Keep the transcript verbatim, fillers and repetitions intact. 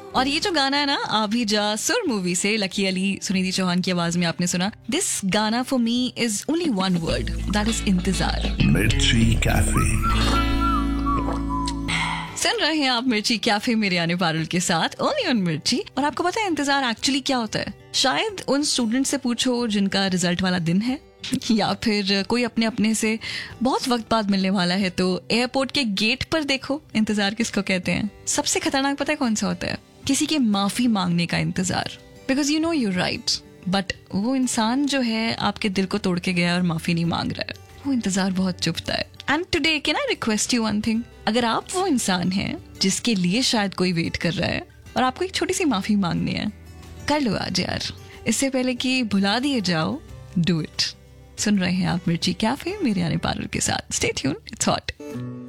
और ये जो गाना है ना आभी जा सुर मूवी से, लकी अली सुनिधि चौहान की आवाज में आपने सुना. दिस गाना for me is only one word, that is इंतजार. मिर्ची कैफे सुन रहे हैं आप मिर्ची कैफे मेरे आने पारुल के साथ, ओनली ऑन मिर्ची. और आपको पता है इंतजार एक्चुअली क्या होता है? शायद उन स्टूडेंट से पूछो जिनका रिजल्ट वाला दिन है, या फिर कोई अपने अपने से बहुत वक्त बाद मिलने वाला है, तो एयरपोर्ट के गेट पर देखो इंतजार किसको कहते हैं. सबसे खतरनाक पता है कौन सा होता है? किसी के माफी मांगने का इंतजार. Because you know you right, but वो इंसान जो है आपके दिल को तोड़ के गया और माफी नहीं मांग रहा है, वो इंतजार बहुत चुभता है. And today can I request you one thing? अगर आप वो इंसान हैं जिसके लिए शायद कोई वेट कर रहा है और आपको एक छोटी सी माफी मांगनी है, कर लो आज यार, इससे पहले कि भुला दिए जाओ. Do it. सुन रहे हैं आप मिर्ची कैफे मेरे आने पारुल के साथ. Stay tuned, it's hot.